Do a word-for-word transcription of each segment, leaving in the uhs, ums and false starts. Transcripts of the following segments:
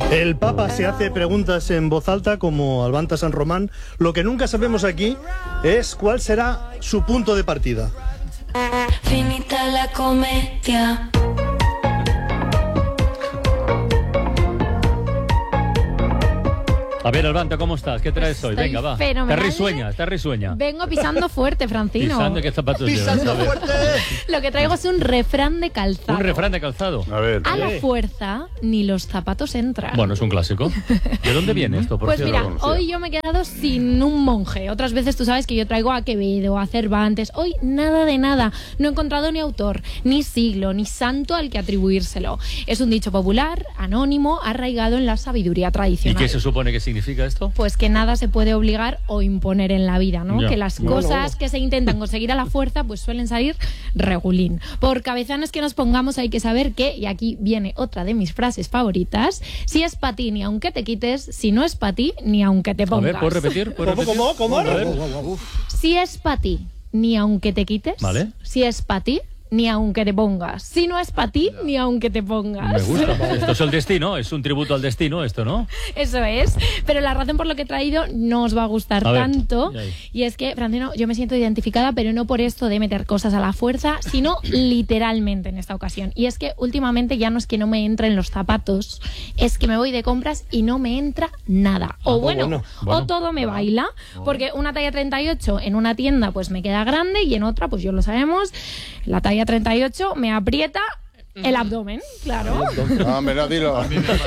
El Papa se hace preguntas en voz alta como Albanta San Román. Lo que nunca sabemos aquí es cuál será su punto de partida. Finita la comedia. A ver, Albanta, ¿cómo estás? ¿Qué traes hoy? Estoy Venga, va. fenomenal. Te risueña, te risueña. Vengo pisando fuerte, Francino. ¿Pisando qué zapatos ¡Pisando llevas? A ver. fuerte! Lo que traigo es un refrán de calzado. Un refrán de calzado. A ver. A la fuerza ni los zapatos entran. Bueno, es un clásico. ¿De dónde viene esto, por Pues cierto? mira, conocía. hoy yo me he quedado sin un monje. Otras veces tú sabes que yo traigo a Quevedo, a Cervantes. Hoy nada de nada. No he encontrado ni autor, ni siglo, ni santo al que atribuírselo. Es un dicho popular, anónimo, arraigado en la sabiduría ¿Y tradicional. qué se supone que significa esto? Pues que nada se puede obligar o imponer en la vida, ¿no? Ya. Que las Bueno, cosas bueno. que se intentan conseguir a la fuerza pues suelen salir regulín. Por cabezanos que nos pongamos hay que saber que, y aquí viene otra de mis frases favoritas, si es para ti ni aunque te quites, si no es para ti ni aunque te A pongas. ver, ¿puedes repetir? ¿Puedes ¿Cómo, repetir? cómo, cómo? A ver. Si es para ti ni aunque te quites, Vale. si es para ti ni aunque te pongas. Si no es para ti ni aunque te Me pongas. gusta. Esto es el destino, es un tributo al destino esto, ¿no? Eso es, pero la razón por lo que he traído no os va a gustar A ver, tanto, ya ahí. y es que, Francino, yo me siento identificada, pero no por esto de meter cosas a la fuerza, sino literalmente en esta ocasión. Y es que últimamente ya no es que no me entren los zapatos, es que me voy de compras y no me entra nada. O bueno, bueno, bueno. o todo me baila, porque una talla treinta y ocho en una tienda pues me queda grande y en otra, pues yo lo sabemos, la talla treinta y ocho me aprieta el abdomen, claro. No, hombre, no, dilo.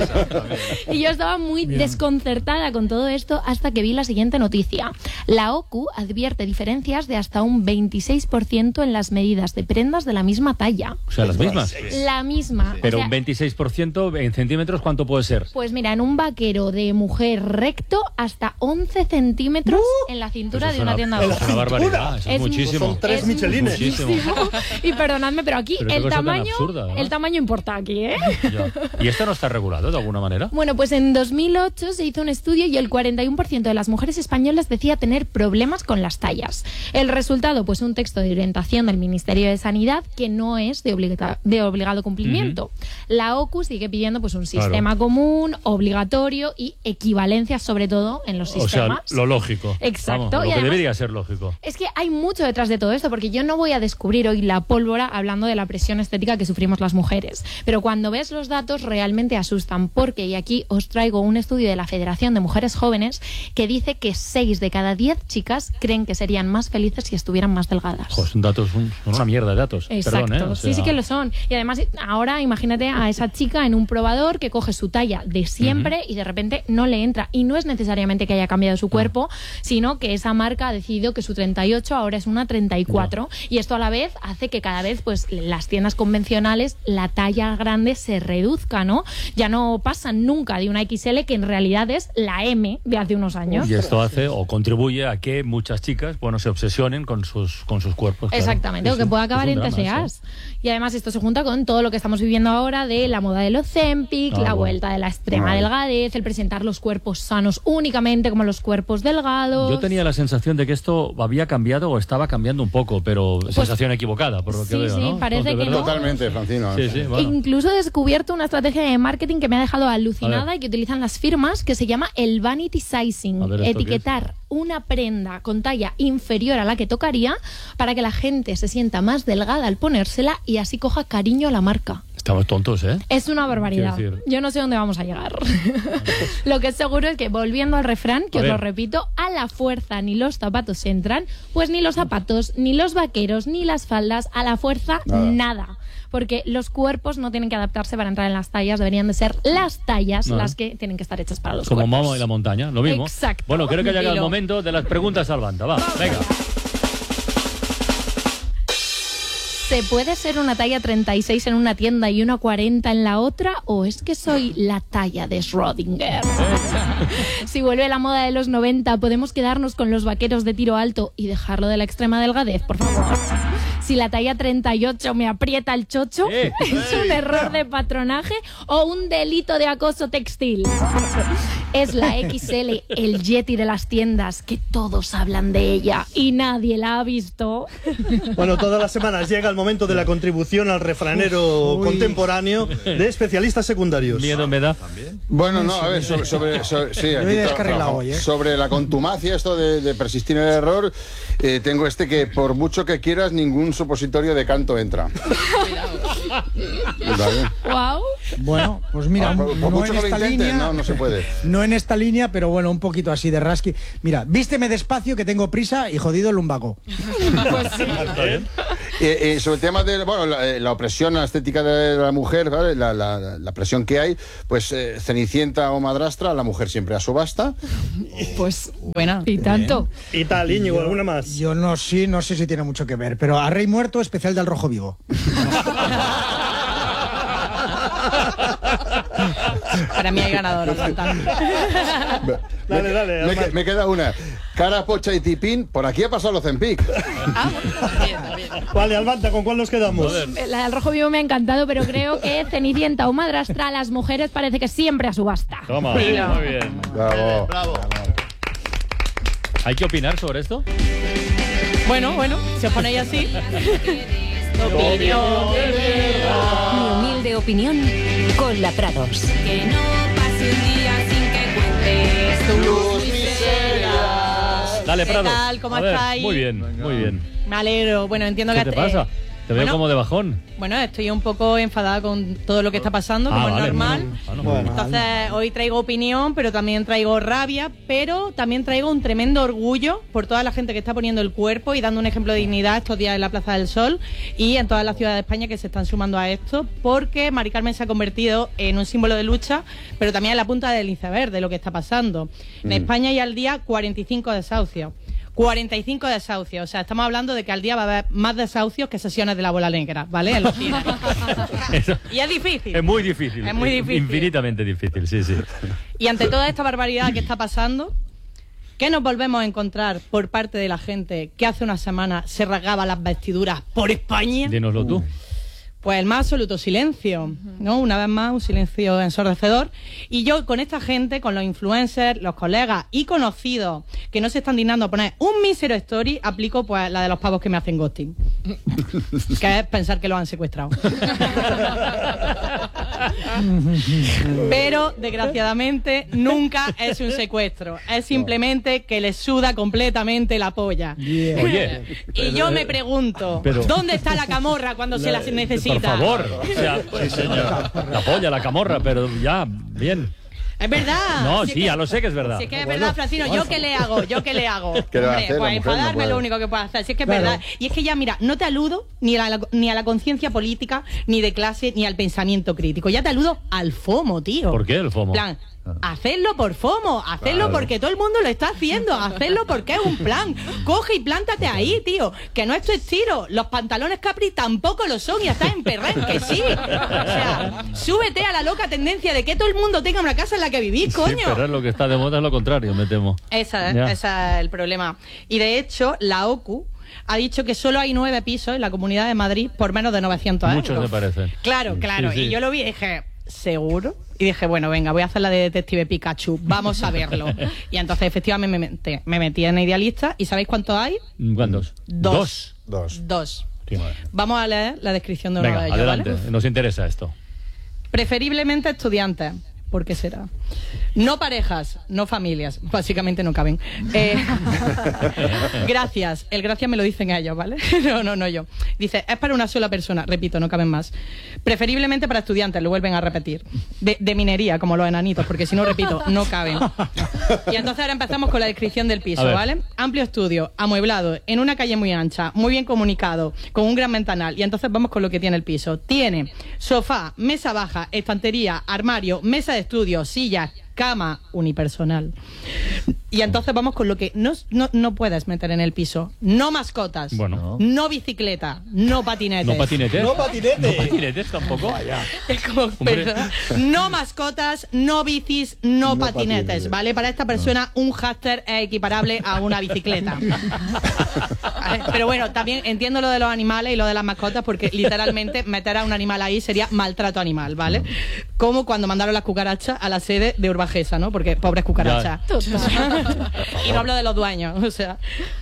Y yo estaba muy desconcertada con todo esto hasta que vi la siguiente noticia. La O C U advierte diferencias de hasta un veintiséis por ciento en las medidas de prendas de la misma talla. O sea, las mismas. La misma. Pero O sea, un veintiséis por ciento en centímetros, ¿cuánto puede ser? pues mira, en un vaquero de mujer recto hasta once centímetros en la cintura Eso es de una, una- tienda eso de es una barbaridad, eso es, Es mu- muchísimo. Son tres Es michelines. muchísimo. Y perdonadme, pero aquí Pero qué el cosa tan tamaño, absurda, ¿verdad? el tamaño importa aquí, ¿eh? Ya. ¿Y esto no está regulado de alguna manera? Bueno, pues en dos mil ocho se hizo un estudio y el cuarenta y uno por ciento de las mujeres españolas decía tener problemas con las tallas. El resultado, pues un texto de orientación del Ministerio de Sanidad que no es de, obliga- de obligado cumplimiento. La O C U sigue pidiendo pues un sistema Claro. común, obligatorio y equivalencia sobre todo en los O sea, sistemas. lo lógico. Exacto, Vamos, lo y que además- debería ser lógico. Es que hay mucho detrás de todo esto, porque yo no voy a descubrir hoy la pólvora hablando de la presión estética que sufrimos las mujeres. Pero cuando ves los datos realmente asustan, porque, y aquí os traigo un estudio de la Federación de Mujeres Jóvenes que dice que seis de cada diez chicas creen que serían más felices si estuvieran más delgadas. Joder, son datos, un- son una mierda de datos. Exacto, Perdón, ¿eh? O sí, sea, sí que lo son. Y además, ahora imagínate a esa chica en un probador que coge su talla de siempre y de repente no le entra. Y no es necesariamente que haya cambiado su cuerpo, sino que esa marca ha decidido que su treinta y ocho ahora es una treinta y cuatro. Y esto a la vez hace que cada vez pues las tiendas convencionales la talla grande se reduzca, ¿no? Ya no pasan nunca de una equis ele que en realidad es la eme de hace unos años. Y esto hace o contribuye a que muchas chicas, bueno, se obsesionen con sus con sus cuerpos. claro. Exactamente, Sí, o que sí, pueda acabar es un en drama te ce eso. as. Y además esto se junta con todo lo que estamos viviendo ahora de la moda del Ozempic, Ah, la bueno. vuelta de la extrema Ay. delgadez, el presentar los cuerpos sanos únicamente como los cuerpos delgados. Yo tenía la sensación de que esto había cambiado o estaba cambiando un poco, pero sensación equivocada, por lo que sí, veo, sí, ¿no? parece ¿De que verdad? no. Totalmente, Francino. Sí, sí, bueno. Incluso he descubierto una estrategia de marketing que me ha dejado A alucinada ver. y que utilizan las firmas que se llama el vanity sizing. A ver, ¿esto qué Etiquetar una prenda con talla inferior a la que tocaría para que la gente se sienta más delgada al ponérsela y así coja cariño a la marca. Estamos tontos, ¿eh? Es una barbaridad. Quiero decir- Yo no sé dónde vamos a llegar. Lo que es seguro es que, volviendo al refrán, que A os ver. lo repito, a la fuerza ni los zapatos entran, pues ni los zapatos, ni los vaqueros, ni las faldas, a la fuerza Nada. nada. Porque los cuerpos no tienen que adaptarse para entrar en las tallas, deberían de ser las tallas No. las que tienen que estar hechas para los Como cuerpos. Momo y la montaña, lo mismo. Exacto. Bueno, creo que ha llegado el Dilo. momento de las preguntas al banda. Va, venga. ¿Se puede ser una talla treinta y seis en una tienda y una cuarenta en la otra? ¿O es que soy la talla de Schrödinger? Si vuelve la moda de los noventa, ¿podemos quedarnos con los vaqueros de tiro alto y dejarlo de la extrema delgadez, por favor? Si la talla treinta y ocho me aprieta el chocho, Eh. ¿es un error de patronaje o un delito de acoso textil? Es la equis ele, el Yeti de las tiendas, que todos hablan de ella y nadie la ha visto. Bueno, todas las semanas llega el momento de la contribución al refranero Uy. contemporáneo de especialistas secundarios. Miedo me da. Bueno, no, a ver, sobre, sobre, sobre, sí, Yo aquí voy tra- descarrilado trabajo. hoy, ¿eh? Sobre la contumacia, esto de, de persistir en el error, eh, tengo este que por mucho que quieras, ningún supositorio de canto entra. Vale. Wow. Bueno, pues mira, Ah, por, por no mucho en que lo esta intentes, línea, no, no se puede. no en esta línea, pero bueno, un poquito así de rasqui. Mira, vísteme despacio que tengo prisa y jodido el lumbago. Eh, eh, sobre el tema de bueno, la, eh, la opresión a la estética de la mujer, ¿vale? la, la, la presión que hay, pues eh, Cenicienta o Madrastra, la mujer siempre a subasta. Pues buena. Y tanto. Y tal, Íñigo, ¿alguna más? Yo no sé, no sé si tiene mucho que ver, pero a Rey Muerto, especial del Rojo Vivo. Para mí hay ganador. aguantando. Dale, dale, Me, Armando. me queda una. Cara, Pocha y Tipín, por aquí ha pasado los Zempic. Ah, bien, bien. Vale, Albanta, ¿con cuál nos quedamos? La del rojo vivo me ha encantado, pero creo que Cenicienta o Madrastra a las mujeres parece que siempre a subasta. Toma, muy bien. Bravo. Bravo. ¿Hay que opinar sobre esto? Bueno, bueno, si os ponéis así. Opinión. Mi humilde opinión con la Prados. Que no pase un día sin que cuentes tus miserias. Dale, ¿Qué Prado. tal? ¿Cómo A ver, estáis? Muy bien, muy bien. Me alegro. Bueno, entiendo ¿Qué que... te pasa? Te veo bueno, como de bajón. Bueno, estoy un poco enfadada con todo lo que está pasando, como Ah, es vale. normal. Bueno, Bueno. Entonces, hoy traigo opinión, pero también traigo rabia, pero también traigo un tremendo orgullo por toda la gente que está poniendo el cuerpo y dando un ejemplo de dignidad estos días en la Plaza del Sol y en todas las ciudades de España que se están sumando a esto, porque Mari Carmen se ha convertido en un símbolo de lucha, pero también en la punta del iceberg de lo que está pasando. En España hay al día cuarenta y cinco desahucios. cuarenta y cinco desahucios, o sea, estamos hablando de que al día va a haber más desahucios que sesiones de la bola negra, ¿vale? En los cines. Eso Y es difícil. es muy difícil. Es muy difícil. Infinitamente difícil, sí, sí. Y ante toda esta barbaridad que está pasando, ¿qué nos volvemos a encontrar por parte de la gente que hace una semana se rasgaba las vestiduras por España? Dínoslo tú. Pues el más absoluto silencio, ¿no? Una vez más, un silencio ensordecedor. Y yo con esta gente, con los influencers, los colegas y conocidos que no se están dignando a poner un mísero story, aplico pues la de los pavos que me hacen ghosting. Que es pensar que lo han secuestrado. Pero, desgraciadamente, nunca es un secuestro. Es simplemente que les suda completamente la polla. Oye, Y yo me pregunto, Pero- ¿dónde está la camorra cuando se la necesita? por favor. O sea, la polla, la camorra, pero ya, bien. Es verdad. No, Si es sí, que- ya lo sé que es verdad. Si es que es verdad, Francino, ¿yo qué le hago? ¿Yo qué le hago? ¿Qué le va a Hombre, hacer? La pues mujer no enfadarme puede. es lo único que puedo hacer. Si es que es Claro. verdad. Y es que ya, mira, no te aludo ni a la, ni a la conciencia política, ni de clase, ni al pensamiento crítico. Ya te aludo al FOMO, tío. ¿Por qué el FOMO? Plan, hacerlo por FOMO, hacerlo porque todo el mundo lo está haciendo, hacerlo porque es un plan. Coge y plántate ahí, tío, que no es tu estilo. Los pantalones Capri tampoco lo son y estás en perren, que sí. O sea, súbete a la loca tendencia de que todo el mundo tenga una casa en la que vivir, coño. Sí, pero es lo que está de moda es lo contrario, me temo. Esa, Ya. ese es el problema. Y de hecho, la OCU ha dicho que solo hay nueve pisos en la Comunidad de Madrid por menos de novecientos Muchos euros. me parecen. Claro, Sí, claro. sí. Y yo lo vi y dije, ¿seguro? Y dije, bueno, venga, voy a hacer la de Detective Pikachu, vamos a verlo. Y entonces, efectivamente, me metí, me metí en Idealista. ¿Y sabéis cuántos hay? ¿Cuántos? Dos. Dos. Dos. Sí. Vamos a leer la descripción de uno Venga, de ellos, adelante, ¿vale? nos interesa esto. Preferiblemente estudiantes. ¿Por qué será? No parejas, no familias. Básicamente no caben. Eh, gracias. El gracias me lo dicen ellos, ¿vale? No, no, no yo. Dice, es para una sola persona. Repito, no caben más. Preferiblemente para estudiantes, lo vuelven a repetir. De, de minería, como los enanitos, porque si no, repito, no caben. Y entonces ahora empezamos con la descripción del A piso, ver. ¿vale? Amplio estudio, amueblado, en una calle muy ancha, muy bien comunicado, con un gran ventanal. Y entonces vamos con lo que tiene el piso. Tiene sofá, mesa baja, estantería, armario, mesa de estudio, sillas, cama unipersonal. Y entonces vamos con lo que no, no, no puedes meter en el piso. No mascotas. Bueno. No bicicleta. No patinetes. No patinetes. No patinete. No patinetes tampoco. Es como, Hombre. perdón. No mascotas, no bicis, no, No patinetes, patinetes. ¿vale? Para esta persona un hámster es equiparable a una bicicleta. ¿Vale? Pero bueno, también entiendo lo de los animales y lo de las mascotas porque literalmente meter a un animal ahí sería maltrato animal, ¿vale? Como cuando mandaron las cucarachas a la sede de Urbajesa, ¿no? Porque pobres cucarachas. Y no hablo de los dueños, o sea...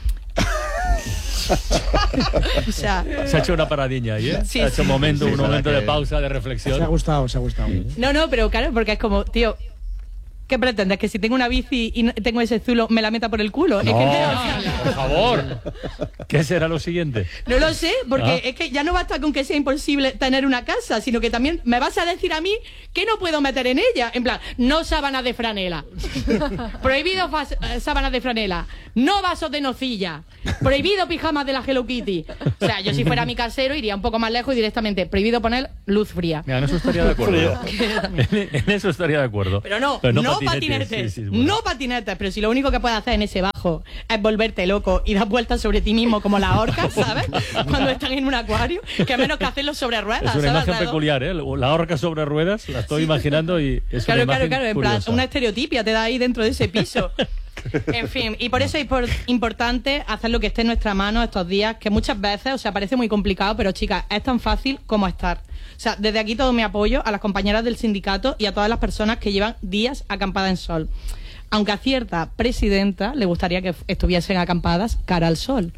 o sea... Se ha hecho una paradiña ahí, ¿eh? Sí, se ha hecho sí. un momento, Sí, un es verdad momento de que- pausa, de Se ha reflexión. gustado, se ha gustado. No, no, pero claro, porque es como, tío... ¿Qué pretendes? ¿Que si tengo una bici y no- tengo ese zulo, me la meta por el culo? Es que, No, por favor. ¿Qué será lo siguiente? no lo sé, porque Ah. es que ya no basta con que sea imposible tener una casa, sino que también me vas a decir a mí que no puedo meter en ella. En plan, no sábanas de franela. Prohibido fas- eh, sábanas de franela. No vasos de nocilla. Prohibido pijamas de la Hello Kitty. O sea, yo si fuera mi casero iría un poco más lejos y directamente prohibido poner luz fría. Mira, en eso estaría de acuerdo. en, en eso estaría de acuerdo. Pero no, no, patinetes, sí, sí, bueno. no patinetes, pero si lo único que puedes hacer en ese bajo es volverte loco y dar vueltas sobre ti mismo como las orcas, ¿sabes? Cuando están en un acuario, que menos que hacerlo sobre ruedas. Es una ¿sabes? imagen Alrededor. peculiar, ¿eh? La horca sobre ruedas, la estoy imaginando y es Claro, una claro, imagen claro, en plan, curiosa. una estereotipia te da ahí dentro de ese piso. En fin, y por eso es por- importante hacer lo que esté en nuestra mano estos días, que muchas veces, o sea, parece muy complicado, pero chicas, es tan fácil como estar. O sea, desde aquí todo mi apoyo a las compañeras del sindicato y a todas las personas que llevan días acampadas en sol. Aunque a cierta presidenta le gustaría que estuviesen acampadas cara al sol.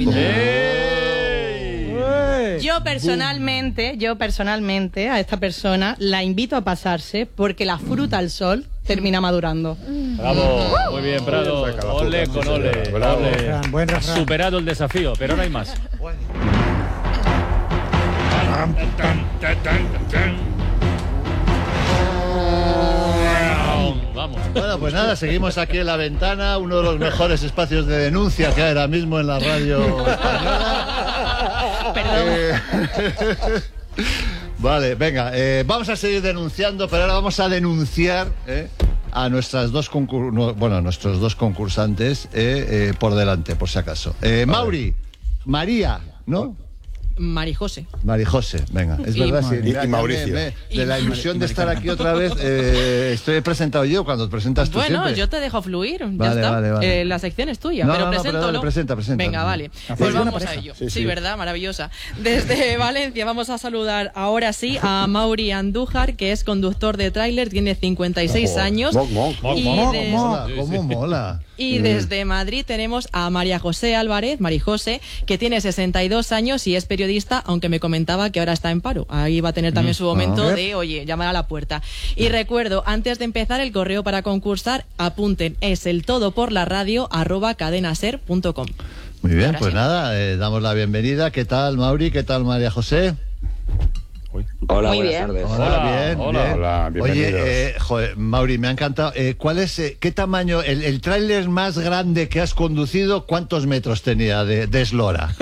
Yo personalmente, yo personalmente a esta persona la invito a pasarse porque la fruta al sol termina madurando. Bravo, muy bien, Prado. Saca la Ole fruta, con sí, ole. señor. Bravo. ole. Refrán, buen Has refrán. superado el desafío, pero no hay más. Vamos. Bueno, pues nada, seguimos aquí en La Ventana, uno de los mejores espacios de denuncia que hay ahora mismo en la radio española. Eh, vale, venga, eh, vamos a seguir denunciando, pero ahora vamos a denunciar eh, a nuestras dos concur- no, bueno, nuestros dos concursantes eh, eh, por delante, por si acaso. Eh, Mauri, María, ¿no? Marijose. Marijose, venga, es Y- verdad, sí. y Mira, ya Mauricio. me- me- de la ilusión de estar aquí otra vez, eh, estoy presentado yo cuando te presentas tú Bueno, siempre. yo te dejo fluir. Ya Vale, está. vale, vale. Eh, la sección es tuya. No, pero no, no, presento, pero dale, presenta, presenta. Venga, vale. Hacéis Pues buena vamos a pareja. ello. Sí, Sí, sí. ¿verdad? Maravillosa. Desde Valencia vamos a saludar ahora sí a Mauri Andújar, que es conductor de tráiler, tiene cincuenta y seis Joder. años. Moc, moc, moc, Y moc. de- Mola, cómo mola. Y desde Madrid tenemos a María José Álvarez, Marijose, que tiene sesenta y dos años y es periodista, aunque me comentaba que ahora está en paro. Ahí va a tener también su momento Ah. de, oye, llamar a la puerta. Y recuerdo, antes de empezar, el correo para concursar, apunten, es el todo por la radio arroba cadenaser punto com. Muy bien, Ahora pues sí. nada, eh, damos la bienvenida. ¿Qué tal, Mauri? ¿Qué tal, María José? Hola, Muy buenas bien. tardes. Hola, Hola, bien, hola. bien. Hola, Oye, bienvenidos. eh, joder, Mauri, me ha encantado. Eh, ¿Cuál es, eh, qué tamaño, el, el tráiler más grande que has conducido, cuántos metros tenía de, de eslora?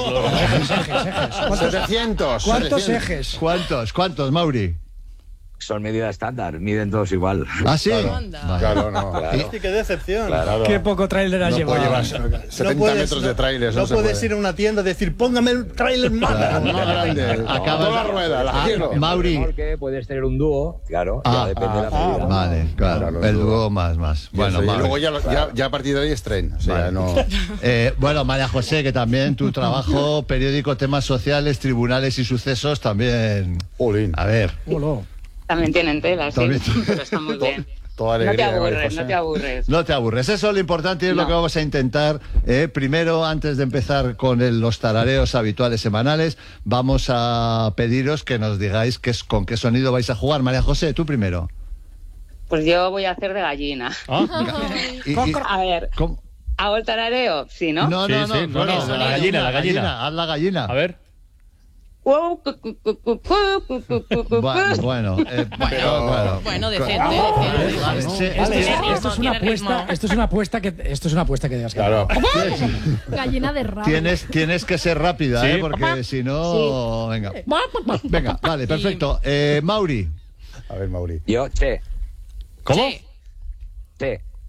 setecientos. ¿Cuántos setecientos. ejes? ¿Cuántos, cuántos, Mauri? Son medidas estándar, miden todos igual. ¿Ah, sí? Claro, Anda. Vale. claro, no. Claro. Sí, qué decepción. Claro. Qué poco tráiler has No puede llevado. llevar setenta No puedes- metros de tráiler. No, se puedes puede. ir a una tienda y decir, póngame el tráiler más grande. Más grande. Acabas- Toda la rueda, la Ah, quiero. Mauri. Porque puedes tener un dúo, claro, Ah, ya depende de la ah, medida. Vale, claro, Claro, el el dúo dúo. más, más. Y Bueno, eso, y Mauri. luego ya, lo- ya, ya a partir de ahí es tren. O sea, Vale. no. Eh, bueno, María José, que también tu trabajo, periódico, temas sociales, tribunales y sucesos, también. Jolín. A ver. Hola. También tienen tela, sí. También- Pero está muy bien. Toda No te alegría. María aburres, José. no te aburres. No te aburres, eso es lo importante y es lo No. que vamos a intentar. eh, primero, antes de empezar con el- los tarareos habituales semanales, vamos a pediros que nos digáis qué es, con qué sonido vais a jugar. María José, tú primero. Pues yo voy a hacer de gallina. Ah, Y- y- A ver, ¿cómo? ¿hago el tarareo? Sí, ¿no? No, Sí, no, no, sí, no, no, la gallina, la gallina. Haz la gallina. a ver. Wow, cu, cu, cu, cu, cu, cu, cu, cu, cu. Bueno, bueno, eh, pero, bueno. Bueno, decente, Vale, decente. vale, sí, Esto es, este- ritmo, esto es una tiene apuesta, ritmo. esto es una apuesta que esto es una apuesta que debes Claro. Gallina de rabo. Tienes, tienes que ser rápida, Sí. ¿eh? Porque si no. Venga. Venga, vale, perfecto. Eh, Mauri. A ver, Mauri. Yo, che, ¿Cómo? Che, che.